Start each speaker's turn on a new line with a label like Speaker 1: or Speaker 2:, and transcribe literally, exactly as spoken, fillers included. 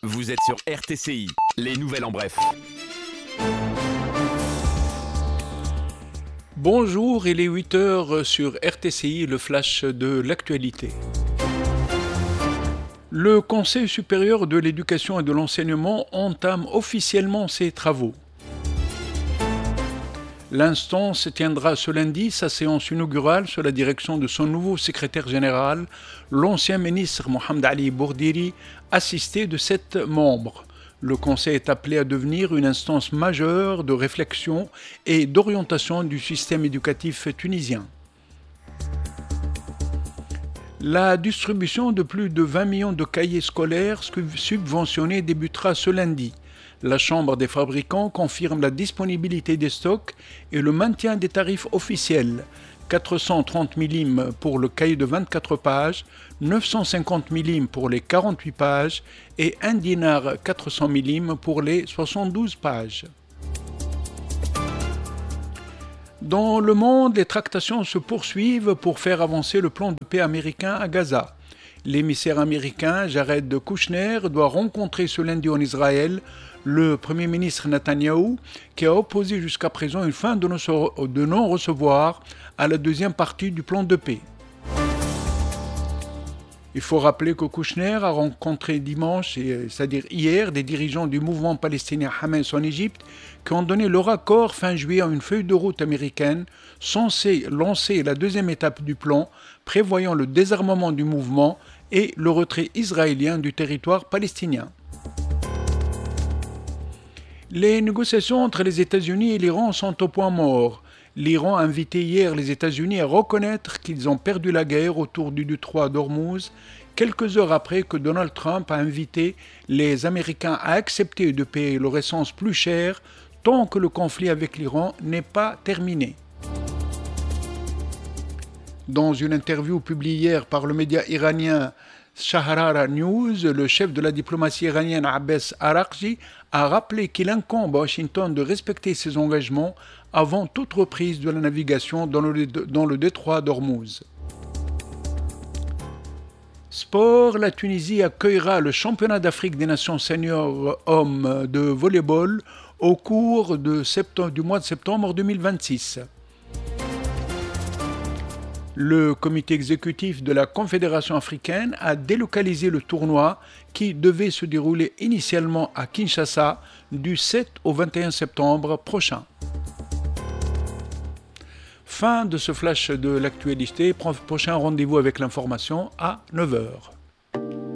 Speaker 1: Vous êtes sur R T C I, les nouvelles en bref.
Speaker 2: Bonjour, il est huit heures sur R T C I, le flash de l'actualité. Le Conseil supérieur de l'éducation et de l'enseignement entame officiellement ses travaux. L'instance tiendra ce lundi sa séance inaugurale sous la direction de son nouveau secrétaire général, l'ancien ministre Mohamed Ali Bourdiri, assisté de sept membres. Le Conseil est appelé à devenir une instance majeure de réflexion et d'orientation du système éducatif tunisien. La distribution de plus de vingt millions de cahiers scolaires subventionnés débutera ce lundi. La Chambre des fabricants confirme la disponibilité des stocks et le maintien des tarifs officiels. quatre cent trente millim pour le cahier de vingt-quatre pages, neuf cent cinquante millim pour les quarante-huit pages et un dinar quatre cents millim pour les soixante-douze pages. Dans le monde, les tractations se poursuivent pour faire avancer le plan de paix américain à Gaza. L'émissaire américain Jared Kushner doit rencontrer ce lundi en Israël le Premier ministre Netanyahou, qui a opposé jusqu'à présent une fin de non-recevoir à la deuxième partie du plan de paix. Il faut rappeler que Kushner a rencontré dimanche, c'est-à-dire hier, des dirigeants du mouvement palestinien Hamas en Égypte qui ont donné leur accord fin juillet à une feuille de route américaine censée lancer la deuxième étape du plan, prévoyant le désarmement du mouvement et le retrait israélien du territoire palestinien. Les négociations entre les États-Unis et l'Iran sont au point mort. L'Iran a invité hier les États-Unis à reconnaître qu'ils ont perdu la guerre autour du détroit d'Ormuz, quelques heures après que Donald Trump a invité les Américains à accepter de payer leur essence plus cher tant que le conflit avec l'Iran n'est pas terminé. Dans une interview publiée hier par le média iranien Shaharara News, le chef de la diplomatie iranienne Abbas Araghchi a rappelé qu'il incombe à Washington de respecter ses engagements avant toute reprise de la navigation dans le, dans le détroit d'Ormuz. Sport, la Tunisie accueillera le championnat d'Afrique des nations seniors hommes de volleyball au cours de septembre, du mois de septembre deux mille vingt-six. Le comité exécutif de la Confédération africaine a délocalisé le tournoi qui devait se dérouler initialement à Kinshasa du sept au vingt et un septembre prochain. Fin de ce flash de l'actualité. Prochain rendez-vous avec l'information à neuf heures.